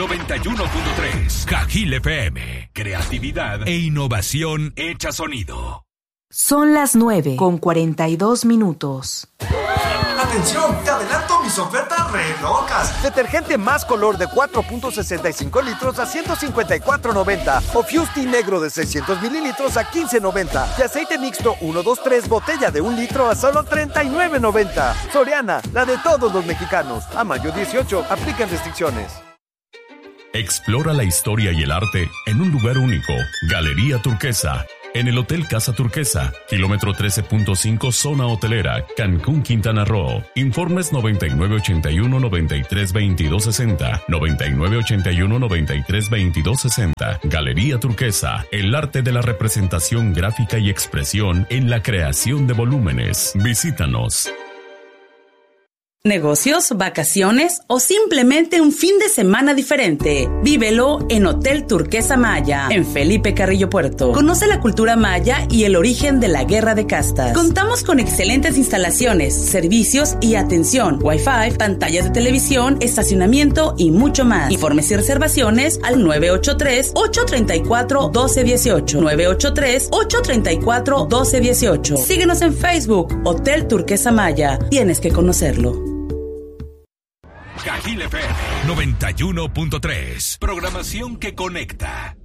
91.3. Cajil FM. Creatividad e innovación hecha sonido. Son las 9:42. ¡Atención! ¡Te adelanto mis ofertas re locas! Detergente Más Color de 4.65 litros a $154.90. O Fusti Negro de 600 mililitros a $15.90. Y aceite mixto 123 botella de 1 litro a solo $39.90. Soriana, la de todos los mexicanos. A mayo 18, aplican restricciones. Explora la historia y el arte en un lugar único. Galería Turquesa. En el Hotel Casa Turquesa, kilómetro 13.5, zona hotelera, Cancún, Quintana Roo. Informes 9981-932260, 9981-932260. Galería Turquesa, el arte de la representación gráfica y expresión en la creación de volúmenes. Visítanos. Negocios, vacaciones o simplemente un fin de semana diferente. Vívelo en Hotel Turquesa Maya, en Felipe Carrillo Puerto. Conoce la cultura maya y el origen de la guerra de castas. Contamos con excelentes instalaciones, servicios y atención, Wi-Fi, pantallas de televisión, estacionamiento y mucho más. Informes y reservaciones al 983-834-1218. 983-834-1218. Síguenos en Facebook, Hotel Turquesa Maya. Tienes que conocerlo. Cajil FM 91.3. Programación que conecta.